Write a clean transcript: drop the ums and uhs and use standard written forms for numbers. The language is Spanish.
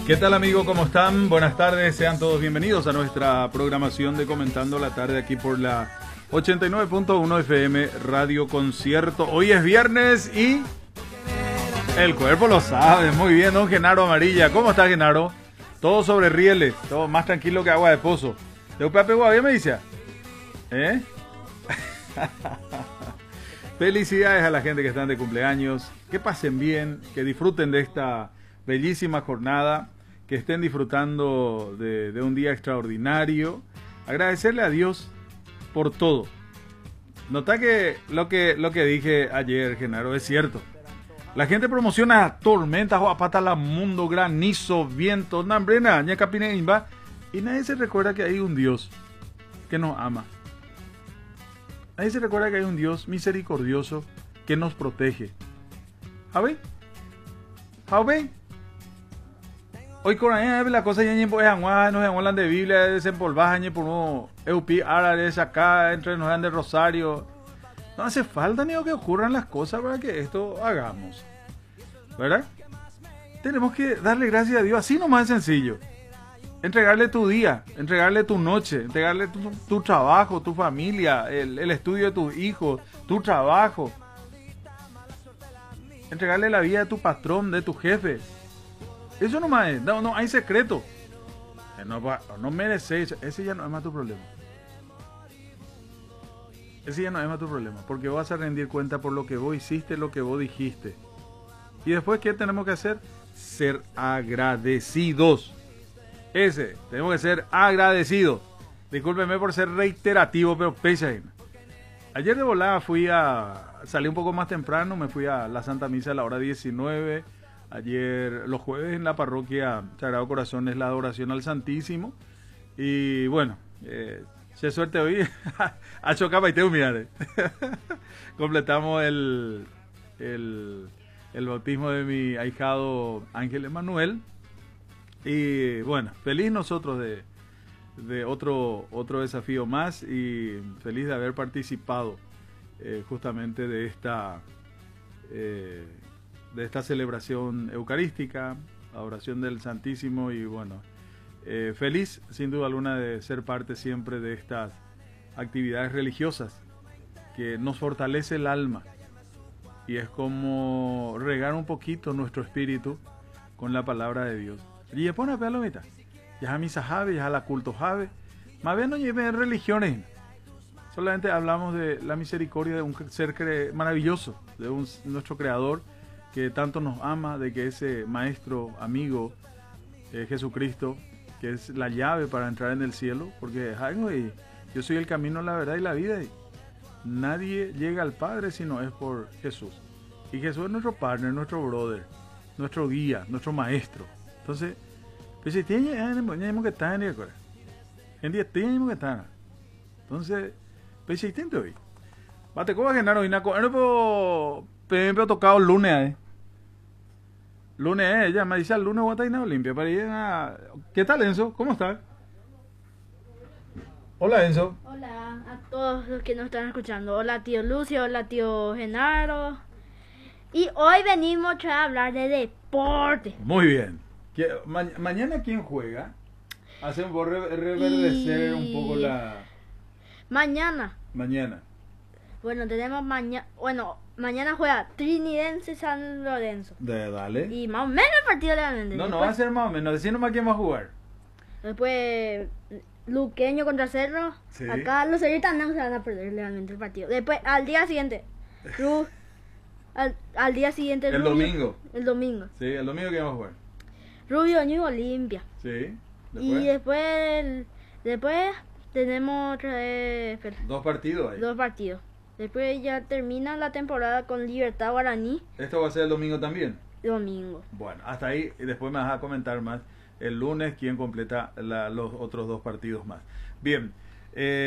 ¿Qué tal, amigo? ¿Cómo están? Buenas tardes, sean todos bienvenidos a nuestra programación de Comentando la Tarde aquí por la 89.1 FM Radio Concierto. Hoy es viernes y el cuerpo lo sabe. Muy bien, don Genaro Amarilla. ¿Cómo está, Genaro? Todo sobre rieles, todo más tranquilo que agua de pozo. ¿De Upape Guavia me dice? ¿Eh? Felicidades a la gente que están de cumpleaños. Que pasen bien, que disfruten de esta bellísima jornada, que estén disfrutando de un día extraordinario. Agradecerle a Dios por todo. Nota que lo que dije ayer, Genaro, es cierto. La gente promociona tormentas, guapata, mundo, granizo, viento, nambrena, ñacapine, imba, y nadie se recuerda que hay un Dios que nos ama. Nadie se recuerda que hay un Dios misericordioso que nos protege. ¿Javi? ¿Javi? Hoy con la cosa ya no se hablan de Biblia, desempolvaje por uno eupi árabes acá entre nos de Rosario. No hace falta ni que ocurran las cosas para que esto hagamos, ¿verdad? Tenemos que darle gracias a Dios, así nomás es sencillo. Entregarle tu día, entregarle tu noche, entregarle tu trabajo, tu familia, el estudio de tus hijos, tu trabajo. Entregarle la vida de tu patrón, de tu jefe. Eso nomás es, no hay secreto. No mereces, ese ya no es más tu problema. Ese ya no es más tu problema, porque vas a rendir cuenta por lo que vos hiciste, lo que vos dijiste. Y después, ¿qué tenemos que hacer? Ser agradecidos. Tenemos que ser agradecidos. Discúlpeme por ser reiterativo, pero pese. Ayer de volada salí un poco más temprano, me fui a la Santa Misa a la hora 19. Ayer, los jueves en la parroquia Sagrado Corazón es la adoración al Santísimo. Y bueno, qué suerte hoy. A chocaba y te humillare. Completamos el bautismo de mi ahijado Ángel Emanuel. Y bueno, feliz nosotros de otro desafío más y feliz de haber participado justamente de esta celebración eucarística, adoración del Santísimo y bueno, feliz sin duda alguna de ser parte siempre de estas actividades religiosas que nos fortalece el alma y es como regar un poquito nuestro espíritu con la palabra de Dios. Y ya pone a palomita, ya a misa jave, ya a la culto jave, más bien no lleven religiones, solamente hablamos de la misericordia de un ser maravilloso, de nuestro Creador que tanto nos ama, de que ese maestro, amigo, Jesucristo, que es la llave para entrar en el cielo, porque yo soy el camino, la verdad y la vida, y nadie llega al Padre si no es por Jesús. Y Jesús es nuestro partner, nuestro brother, nuestro guía, nuestro maestro. Entonces, pues si tiene que estar en el día tenemos que estar. Entonces, pues si intento hoy. Bate cómo Genaro y naco, pero tocado el lunes, Lunes, ella me dice el lunes voy a estar limpia para ir a... ¿Qué tal, Enzo? ¿Cómo estás? Hola, Enzo. Hola a todos los que nos están escuchando. Hola, tío Lucio, hola, tío Genaro. Y hoy venimos a hablar de deporte. Muy bien. Mañana, ¿quién juega? Hacemos por reverdecer un poco la... Mañana. Bueno, tenemos mañana juega Trinidense San Lorenzo. Dale. Y más o menos el partido le van a entender. No va a ser más o menos. Decinos más quién va a jugar. Después, Luqueño contra Cerro. Sí. Acá los cerritanos se van a perder legalmente el partido. Después, al día siguiente. Al día siguiente. El domingo. El domingo. Sí, el domingo quién va a jugar. Rubio New Olimpia. Sí. Y después tenemos otra vez... Dos partidos ahí. Dos partidos. Después ya termina la temporada con Libertad Guaraní. ¿Esto va a ser el domingo también? Domingo. Bueno, hasta ahí. Y después me vas a comentar más el lunes quién completa los otros dos partidos más. Bien.